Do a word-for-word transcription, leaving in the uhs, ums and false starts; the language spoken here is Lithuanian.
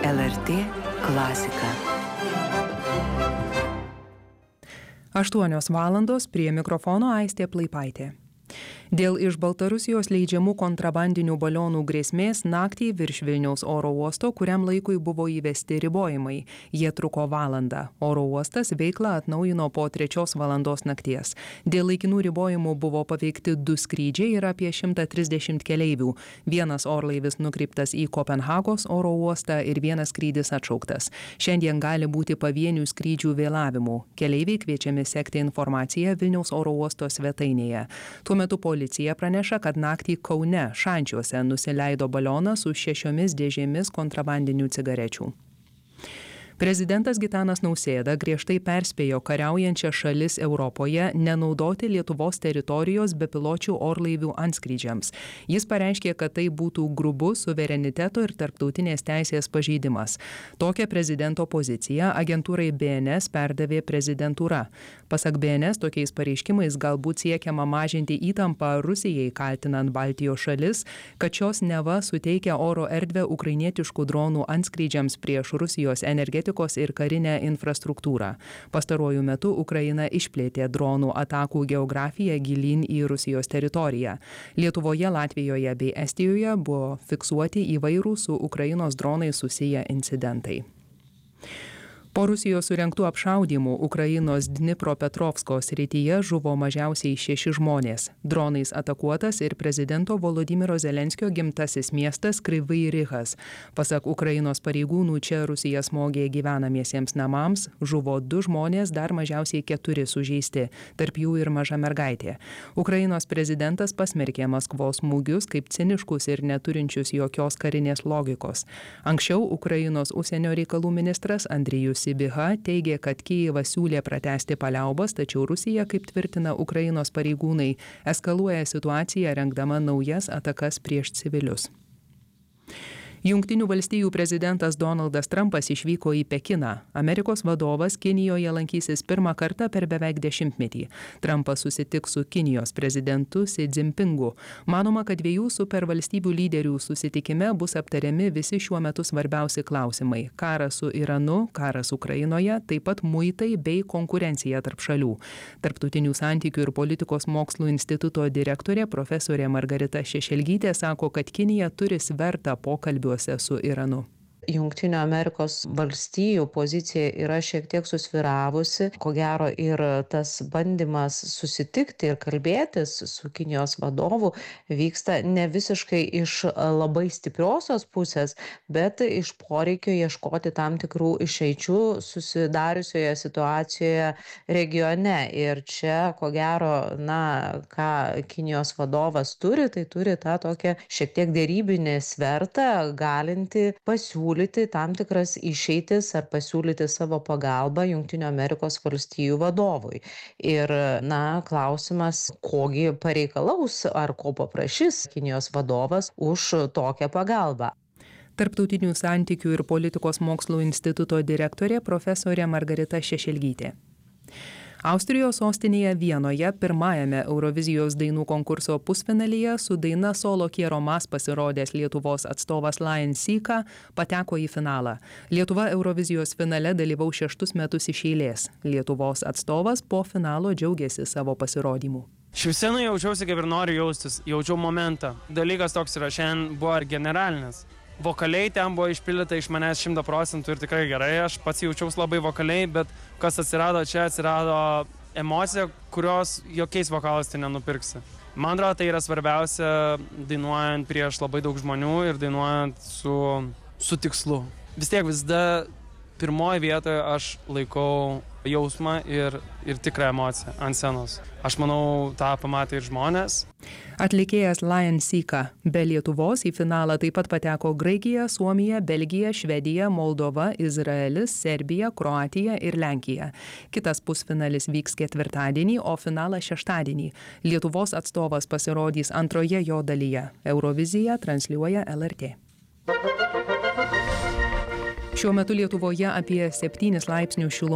L R T klasika. Aštuonios valandos, prie mikrofono Aistė Plaipaitė. Dėl iš Baltarusijos leidžiamų kontrabandinių balionų grėsmės naktį virš Vilniaus oro uosto kuriam laikui buvo įvesti ribojimai. Jie truko valandą. Oro uostas veiklą atnaujino po trečios valandos nakties. Dėl laikinų ribojimų buvo paveikti du skrydžiai ir apie šimtą trisdešimt keleivių. Vienas orlaivis nukreiptas į Kopenhagos oro uostą ir vienas skrydis atšauktas. Šiandien gali būti pavienių skrydžių vėlavimų. Keleiviai kviečiami sekti informaciją Vilniaus oro uosto svetainėje. Tuo metu policija praneša, kad naktį Kaune Šančiuose nusileido balionas su šešiomis dėžėmis kontrabandinių cigarečių. Prezidentas Gitanas Nausėda griežtai perspėjo kariaujančią šalis Europoje nenaudoti Lietuvos teritorijos bepiločių orlaivių antskrydžiams. Jis pareiškė, kad tai būtų grubus suvereniteto ir tarptautinės teisės pažeidimas. Tokią prezidento poziciją agentūrai B N S perdavė prezidentūra. Pasak B N S, tokiais pareiškimais galbūt siekiama mažinti įtampą Rusijai, kaltinant Baltijos šalis, kad šios neva suteikia oro erdvę ukrainietiškų dronų antskrydžiams prieš Rusijos energetikos ir karinę infrastruktūrą. Pastaruoju metu Ukraina išplėtė dronų atakų geografiją gilyn į Rusijos teritoriją. Lietuvoje, Latvijoje bei Estijoje buvo fiksuoti įvairūs su Ukrainos dronais susiję incidentai. Po Rusijos surengtų apšaudymų Ukrainos Dnipropetrovsko srityje žuvo mažiausiai šeši žmonės. Dronais atakuotas ir prezidento Volodymyro Zelenskio gimtasis miestas Kryvyi Rihas. Pasak Ukrainos pareigūnų, čia Rusija smogė gyvenamiesiems namams, žuvo du žmonės, dar mažiausiai keturi sužeisti, tarp jų ir maža mergaitė. Ukrainos prezidentas pasmerkė Maskvos smūgius kaip ciniškus ir neturinčius jokios karinės logikos. Anksčiau Ukrainos užsienio reikalų ministras Andrijus Sibiha teigė, kad Kijevas siūlė pratęsti paliaubas, tačiau Rusija, kaip tvirtina Ukrainos pareigūnai, eskaluoja situaciją rengdama naujas atakas prieš civilius. Jungtinių valstijų prezidentas Donaldas Trumpas išvyko į Pekiną. Amerikos vadovas Kinijoje lankysis pirmą kartą per beveik dešimtmetį. Trumpas susitiks su Kinijos prezidentu Xi Jinpingu. Manoma, kad dviejų supervalstybių lyderių susitikime bus aptariami visi šiuo metu svarbiausi klausimai – karas su Iranu, karas Ukrainoje, taip pat muitai bei konkurencija tarp šalių. Tarptautinių santykių ir politikos mokslų instituto direktorė profesorė Margarita Šešelgytė sako, kad Kinija turi svertą pokalbių su Iranu. Jungtinių Amerikos valstijų pozicija yra šiek tiek susvyravusi. Ko gero ir tas bandymas susitikti ir kalbėtis su Kinijos vadovu vyksta ne visiškai iš labai stipriosios pusės, bet iš poreikio ieškoti tam tikrų išeičių susidariusioje situacijoje regione. Ir čia, ko gero, na, ką Kinijos vadovas turi, tai turi tą tokią šiek tiek derybinį svertą, galinti pasiūlyti tam tikras išeitis ar pasiūlyti savo pagalbą Jungtinių Amerikos valstijų vadovui. Ir, na, klausimas, kogi pareikalaus ar ko paprašys Kinijos vadovas už tokią pagalbą. Tarptautinių santykių ir politikos mokslų instituto direktorė profesorė Margarita Šešelgytė. Austrijos sostinėje Vienoje pirmajame Eurovizijos dainų konkurso pusfinalyje su daina Solo Quiero Más pasirodęs Lietuvos atstovas Lion Sika pateko į finalą. Lietuva Eurovizijos finale dalyvaus šeštus metus iš eilės. Lietuvos atstovas po finalo džiaugiasi savo pasirodymu. Šviesena jaučiausi kaip ir noriu jaustis, jaučiau momentą. Dalykas toks yra, šiandien buvo ir generalinis. Vokaliai ten buvo išpildyta iš manęs šimtą procentų ir tikrai gerai, aš pats jaučiausi labai vokaliai, bet kas atsirado čia, atsirado emocija, kurios jokiais vokalas tai nenupirksi. Man atrodo, tai yra svarbiausia dainuojant prieš labai daug žmonių ir dainuojant su, su tikslu. Vis tiek visada pirmoje vietoje aš laikau jausmą ir, ir tikrą emociją ant scenos. Aš manau, tą pamatė ir žmonės. Atlikėjas Lion Sika. Be Lietuvos į finalą taip pat pateko Graikija, Suomija, Belgija, Švedija, Moldova, Izraelis, Serbija, Kroatija ir Lenkija. Kitas pusfinalis vyks ketvirtadienį, o finalas šeštadienį. Lietuvos atstovas pasirodys antroje jo dalyje. Euroviziją transliuoja L R T. Šiuo metu Lietuvoje apie septynis laipsnių šilumos.